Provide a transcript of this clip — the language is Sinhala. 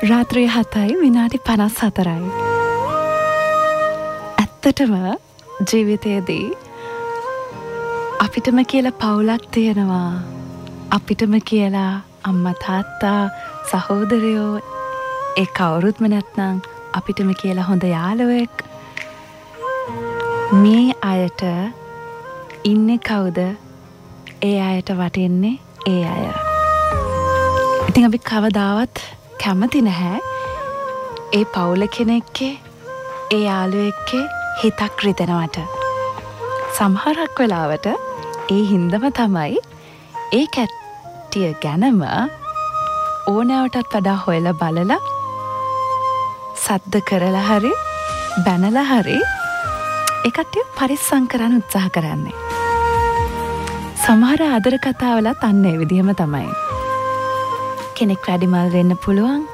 රාත්‍රී 7:54. ඇත්තටම ජීවිතයේදී අපිටම කියලා පවුලක් තියෙනවා. අපිටම කියලා අම්මා තාත්තා සහෝදරයෝ ඒ කවුරුත්ම නැත්නම් අපිටම කියලා හොඳ යාළුවෙක්. මේ අයට ඉන්නේ කවුද? ඒ අයට වටින්නේ ඒ අය. ඉතින් අපි කවදාවත් කැමති නැහැ ඒ පවුල කෙනෙක්ගේ ඒ යාළුවෙක්ගේ හිතක් රිදෙනවට. සමහරක් වෙලාවට ඒ හින්දම තමයි ඒ කට්ටිය ගැනම ඕනෑවටත් වඩා හොයලා බලලා සද්ද කරලා හරි බැනලා හරි ඒ කට්ටිය පරිස්සම් කරන්න උත්සාහ කරන්නේ. සමහර ආදර කතාවලත් අන්න ඒ විදිහම තමයි. කෙනෙක් වැඩිමල් වෙන්න පුළුවන්.